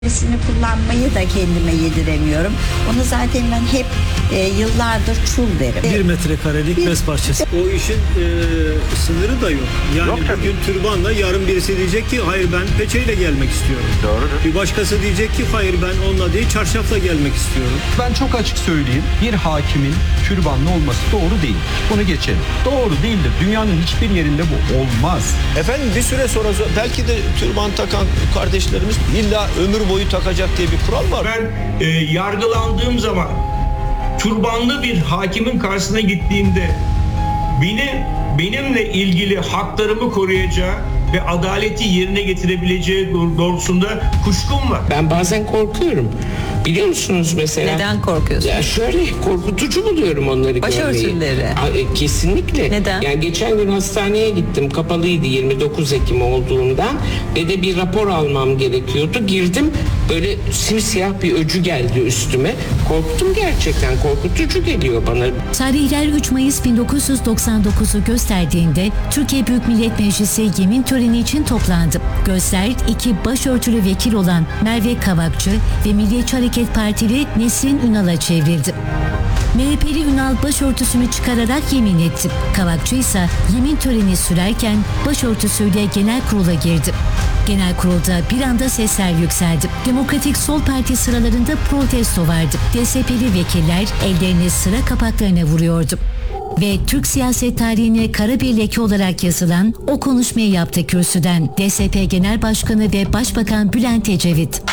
kelimesini kullanmayı da kendime yediremiyorum. Onu zaten ben hep yıllardır çul derim. 1 metrekarelik bez parçası. O işin sınırı da yok. Yani yok, bugün türbanla, yarın birisi diyecek ki hayır ben peçeyle gelmek istiyorum. Doğrudur. Bir başkası diyecek ki hayır ben onunla değil çarşafla gelmek istiyorum. Ben çok açık söyleyeyim. Bir hakimin türbanlı olması doğru değil. Bunu geçelim. Doğru değildir. Dünyanın hiçbir yerinde bu olmaz. Efendim bir süre sonra belki de türban takan kardeşlerimiz illa ömür boyu takacak diye bir kural var. Ben yargılandığım zaman türbanlı bir hakimin karşısına gittiğimde benimle ilgili haklarımı koruyacağı ve adaleti yerine getirebileceği doğrultusunda kuşkum var. Ben bazen korkuyorum. Biliyor musunuz mesela? Neden korkuyorsunuz? Ya şöyle korkutucu buluyorum onları görmeyi. Başörtüleri. Kesinlikle. Neden? Yani geçen gün hastaneye gittim. Kapalıydı 29 Ekim olduğundan. Ve de bir rapor almam gerekiyordu. Girdim böyle simsiyah bir öcü geldi üstüme. Korktum gerçekten. Korkutucu geliyor bana. Tarihler 3 Mayıs 1999'u gösterdiğinde Türkiye Büyük Millet Meclisi yemin töreni için toplandı. Gözler iki başörtülü vekil olan Merve Kavakçı ve Milliyetçi Hareket Partili Nesrin Ünal'a çevrildi. MHP'li Ünal başörtüsünü çıkararak yemin etti. Kavakçı ise yemin töreni sürerken başörtüsüyle genel kurula girdi. Genel kurulda bir anda sesler yükseldi. Demokratik Sol Parti sıralarında protesto vardı. DSP'li vekiller ellerini sıra kapaklarına vuruyordu. Ve Türk siyaset tarihine kara bir leke olarak yazılan o konuşmayı yaptı kürsüden DSP Genel Başkanı ve Başbakan Bülent Ecevit.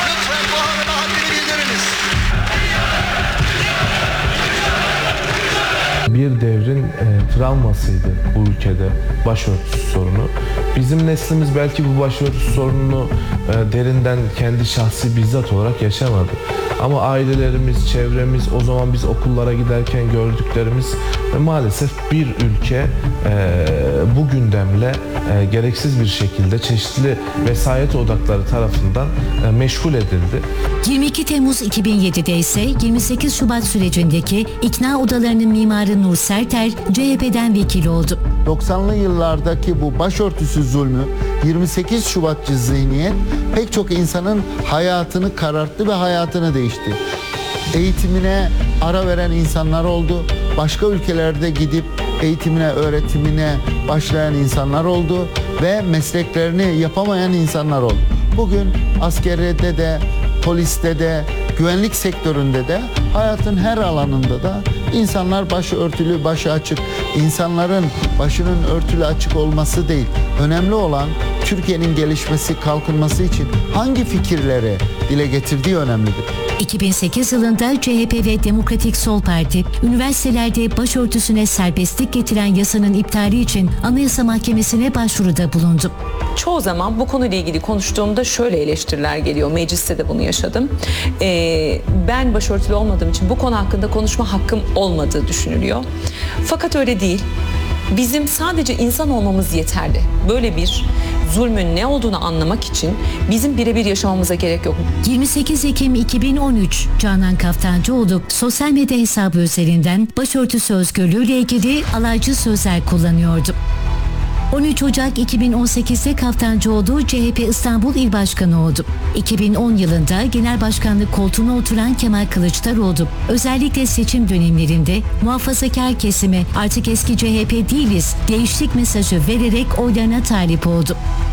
Bir devrin travmasıydı bu ülkede başörtüsü sorunu. Bizim neslimiz belki bu başörtüsü sorununu derinden kendi şahsi bizzat olarak yaşamadı. Ama ailelerimiz, çevremiz, o zaman biz okullara giderken gördüklerimiz maalesef bir ülke bu gündemle gereksiz bir şekilde çeşitli vesayet odakları tarafından meşgul edildi. 22 Temmuz 2007'de ise 28 Şubat sürecindeki ikna odalarının mimarı Nur Serter CHP'den vekil oldu. 90'lı yıllardaki bu başörtüsü zulmü, 28 Şubatçı zihniyet pek çok insanın hayatını kararttı ve hayatını değişti. Eğitimine ara veren insanlar oldu. Başka ülkelerde gidip eğitimine, öğretimine başlayan insanlar oldu ve mesleklerini yapamayan insanlar oldu. Bugün askeriyede de, poliste de, güvenlik sektöründe de, hayatın her alanında da insanlar başı örtülü, başı açık. İnsanların başının örtülü açık olması değil. Önemli olan Türkiye'nin gelişmesi, kalkınması için hangi fikirleri dile getirdiği önemlidir. 2008 yılında CHP ve Demokratik Sol Parti, üniversitelerde başörtüsüne serbestlik getiren yasanın iptali için Anayasa Mahkemesi'ne başvuruda bulundu. Çoğu zaman bu konuyla ilgili konuştuğumda şöyle eleştiriler geliyor. Mecliste de bunu yaşadım. Ben başörtülü olmadığım için bu konu hakkında konuşma hakkım olmadığı düşünülüyor. Fakat öyle değil. Bizim sadece insan olmamız yeterli. Böyle bir zulmün ne olduğunu anlamak için bizim birebir yaşamamıza gerek yok. 28 Ekim 2013 Canan Kaftancıoğlu sosyal medya hesabı üzerinden başörtüsü özgürlüğüyle ilgili alaycı sözler kullanıyordu. 13 Ocak 2018'de Kaftancıoğlu CHP İstanbul İl Başkanı oldu. 2010 yılında genel başkanlık koltuğuna oturan Kemal Kılıçdaroğlu özellikle seçim dönemlerinde muhafazakar kesime artık eski CHP değiliz, değiştik mesajı vererek oylarına talip oldu.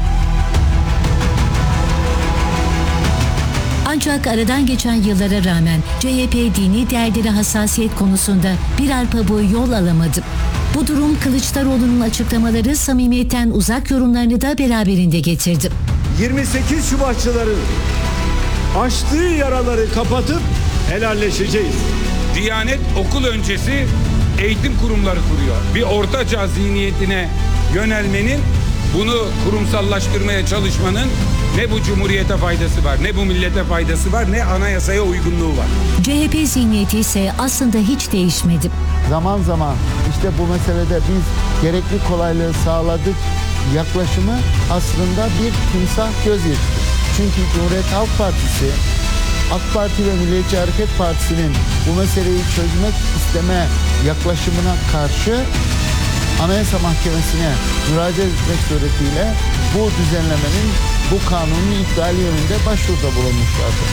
Ancak aradan geçen yıllara rağmen CHP dini değerlere hassasiyet konusunda bir arpa boyu yol alamadı. Bu durum Kılıçdaroğlu'nun açıklamaları samimiyetten uzak yorumlarını da beraberinde getirdi. 28 Şubatçıların açtığı yaraları kapatıp helalleşeceğiz. Diyanet okul öncesi eğitim kurumları kuruyor. Bir ortaçağ zihniyetine yönelmenin, bunu kurumsallaştırmaya çalışmanın ne bu cumhuriyete faydası var, ne bu millete faydası var, ne anayasaya uygunluğu var. CHP zihniyeti ise aslında hiç değişmedi. Zaman zaman işte bu meselede biz gerekli kolaylığı sağladık yaklaşımı aslında bir timsah gözyaşı. Çünkü Cumhuriyet Halk Partisi, AK Parti ve Milliyetçi Hareket Partisi'nin bu meseleyi çözmek isteme yaklaşımına karşı Anayasa Mahkemesi'ne müracaat etmek suretiyle bu düzenlemenin bu kanunun iptali yönünde başvuruda bulunmuşlardı.